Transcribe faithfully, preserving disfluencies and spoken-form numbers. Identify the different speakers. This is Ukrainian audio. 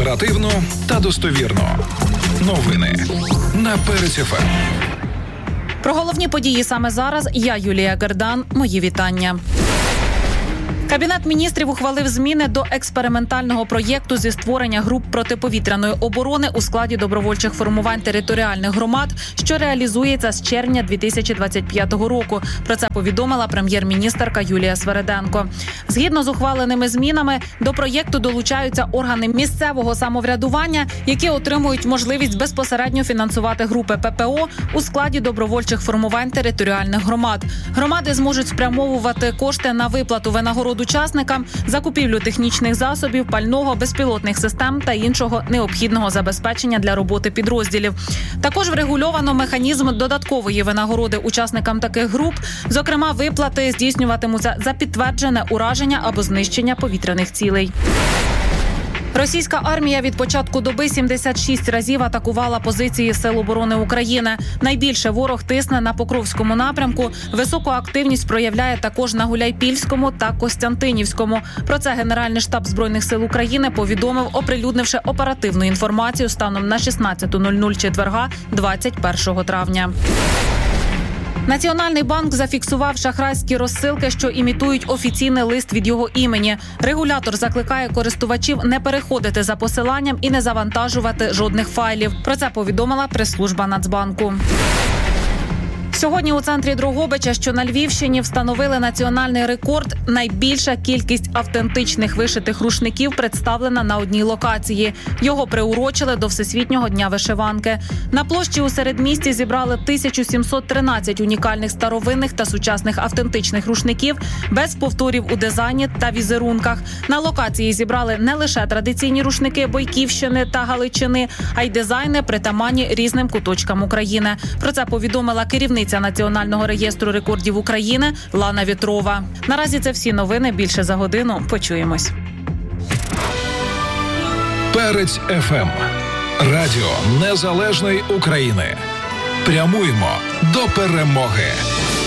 Speaker 1: Оперативно та достовірно. Новини на Перець еф ем.
Speaker 2: Про головні події саме зараз я, Юлія Гердан. Мої вітання. Кабінет міністрів ухвалив зміни до експериментального проєкту зі створення груп протиповітряної оборони у складі добровольчих формувань територіальних громад, що реалізується з червня дві тисячі двадцять п'ятого року. Про це повідомила прем'єр-міністерка Юлія Свериденко. Згідно з ухваленими змінами, до проєкту долучаються органи місцевого самоврядування, які отримують можливість безпосередньо фінансувати групи пе пе о у складі добровольчих формувань територіальних громад. Громади зможуть спрямовувати кошти на виплату винагород учасникам, закупівлю технічних засобів, пального, безпілотних систем та іншого необхідного забезпечення для роботи підрозділів. Також врегульовано механізм додаткової винагороди учасникам таких груп, зокрема, виплати здійснюватимуться за підтверджене ураження або знищення повітряних цілей. Російська армія від початку доби сімдесят шість разів атакувала позиції Сил оборони України. Найбільше ворог тисне на Покровському напрямку. Високу активність проявляє також на Гуляйпільському та Костянтинівському. Про це Генеральний штаб Збройних сил України повідомив, оприлюднивши оперативну інформацію станом на шістнадцята нуль нуль четверга, двадцять першого травня. Національний банк зафіксував шахрайські розсилки, що імітують офіційний лист від його імені. Регулятор закликає користувачів не переходити за посиланням і не завантажувати жодних файлів. Про це повідомила прес-служба Нацбанку. Сьогодні у центрі Дрогобича, що на Львівщині, встановили національний рекорд. Найбільша кількість автентичних вишитих рушників представлена на одній локації. Його приурочили до Всесвітнього дня вишиванки. На площі у середмісті зібрали тисячу сімсот тринадцять унікальних старовинних та сучасних автентичних рушників без повторів у дизайні та візерунках. На локації зібрали не лише традиційні рушники Бойківщини та Галичини, а й дизайни, притаманні різним куточкам України. Про це повідомила керівниця Національного реєстру рекордів України Лана Вітрова. Наразі це всі новини. Більше за годину. Почуємось.
Speaker 1: Перець еф ем. Радіо Незалежної України. Прямуємо до перемоги.